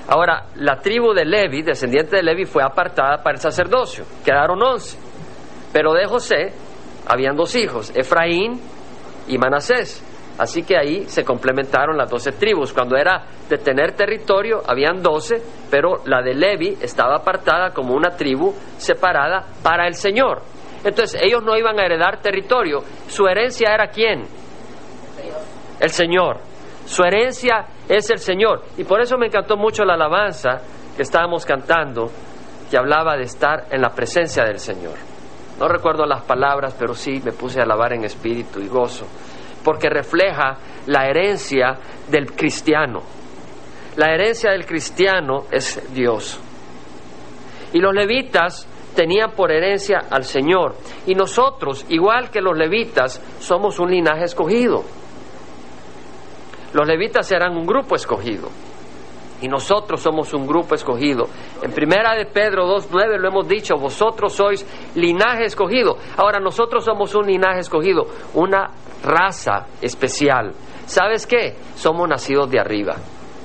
Ahora, la tribu de Levi, descendiente de Levi, fue apartada para el sacerdocio. Quedaron 11. Pero de José habían 2 hijos, Efraín y Manasés. Así que ahí se complementaron las 12 tribus. Cuando era de tener territorio, habían 12, pero la de Levi estaba apartada como una tribu separada para el Señor. Entonces, ellos no iban a heredar territorio. ¿Su herencia era quién? El Señor. Su herencia es el Señor. Y por eso me encantó mucho la alabanza que estábamos cantando, que hablaba de estar en la presencia del Señor. No recuerdo las palabras, pero sí me puse a alabar en espíritu y gozo, porque refleja la herencia del cristiano. La herencia del cristiano es Dios. Y los levitas tenían por herencia al Señor. Y nosotros, igual que los levitas, somos un linaje escogido. Los levitas eran un grupo escogido. Y nosotros somos un grupo escogido. En 1 de Pedro 2:9 lo hemos dicho, vosotros sois linaje escogido. Ahora, nosotros somos un linaje escogido, una raza especial. ¿Sabes qué? Somos nacidos de arriba.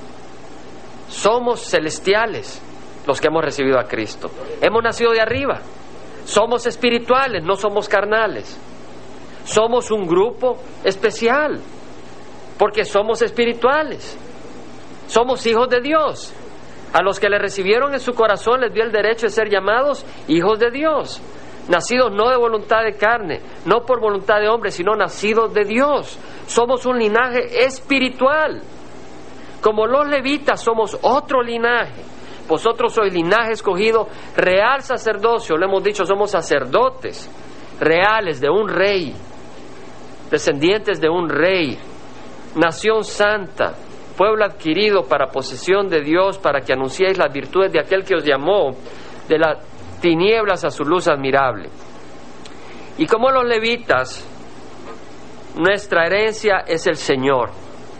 Somos celestiales los que hemos recibido a Cristo. Hemos nacido de arriba. Somos espirituales, no somos carnales. Somos un grupo especial, porque somos espirituales. Somos hijos de Dios. A los que le recibieron en su corazón les dio el derecho de ser llamados hijos de Dios. Nacidos no de voluntad de carne, no por voluntad de hombre, sino nacidos de Dios. Somos un linaje espiritual. Como los levitas somos otro linaje. Vosotros sois linaje escogido, real sacerdocio. Lo hemos dicho, somos sacerdotes reales de un rey, descendientes de un rey, nación santa, pueblo adquirido para posesión de Dios, para que anunciéis las virtudes de aquel que os llamó de las tinieblas a su luz admirable. Y como los levitas, nuestra herencia es el Señor.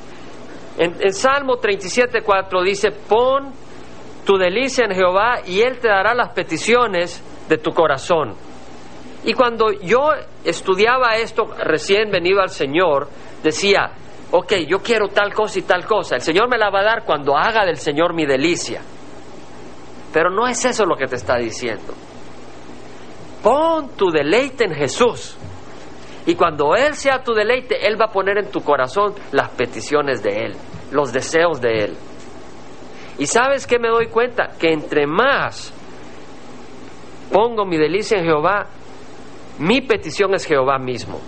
En Salmo 37:4 dice, pon tu delicia en Jehová y Él te dará las peticiones de tu corazón. Y cuando yo estudiaba esto recién venido al Señor, decía, ok, yo quiero tal cosa y tal cosa. El Señor me la va a dar cuando haga del Señor mi delicia. Pero no es eso lo que te está diciendo. Pon tu deleite en Jesús. Y cuando Él sea tu deleite, Él va a poner en tu corazón las peticiones de Él, los deseos de Él. ¿Y sabes qué me doy cuenta? Que entre más pongo mi delicia en Jehová, mi petición es Jehová mismo.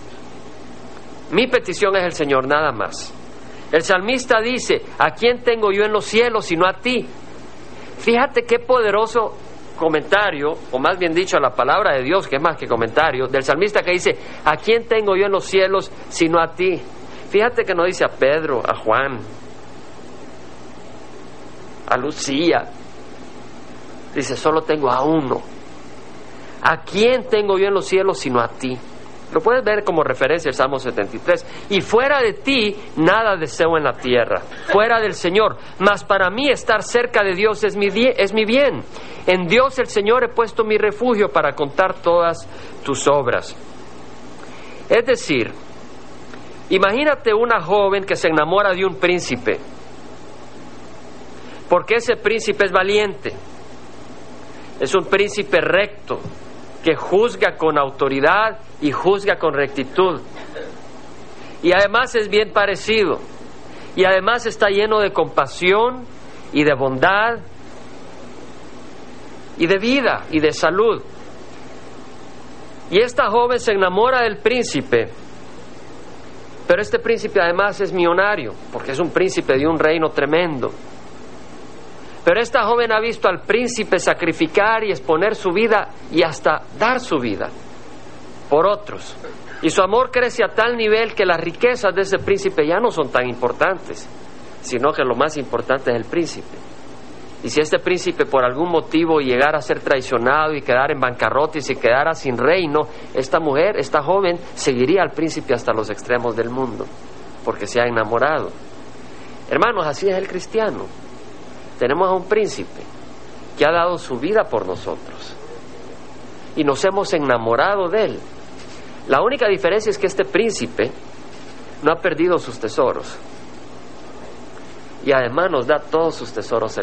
Mi petición es el Señor, nada más. El salmista dice, ¿a quién tengo yo en los cielos sino a ti? Fíjate qué poderoso comentario, o más bien dicho, la palabra de Dios, que es más que comentario, del salmista que dice, ¿a quién tengo yo en los cielos sino a ti? Fíjate que no dice a Pedro, a Juan, a Lucía. Dice, solo tengo a uno. ¿A quién tengo yo en los cielos sino a ti? Lo puedes ver como referencia el Salmo 73. Y fuera de ti, nada deseo en la tierra. Fuera del Señor. Mas para mí estar cerca de Dios es mi bien. En Dios el Señor he puesto mi refugio para contar todas tus obras. Es decir, imagínate una joven que se enamora de un príncipe. Porque ese príncipe es valiente. Es un príncipe recto, que juzga con autoridad y juzga con rectitud. Y además es bien parecido. Y además está lleno de compasión y de bondad y de vida y de salud. Y esta joven se enamora del príncipe. Pero este príncipe además es millonario, porque es un príncipe de un reino tremendo. Pero esta joven ha visto al príncipe sacrificar y exponer su vida y hasta dar su vida por otros. Y su amor crece a tal nivel que las riquezas de ese príncipe ya no son tan importantes, sino que lo más importante es el príncipe. Y si este príncipe por algún motivo llegara a ser traicionado y quedar en bancarrota y se quedara sin reino, esta mujer, esta joven, seguiría al príncipe hasta los extremos del mundo, porque se ha enamorado. Hermanos, así es el cristiano. Tenemos a un príncipe que ha dado su vida por nosotros y nos hemos enamorado de él. La única diferencia es que este príncipe no ha perdido sus tesoros y además nos da todos sus tesoros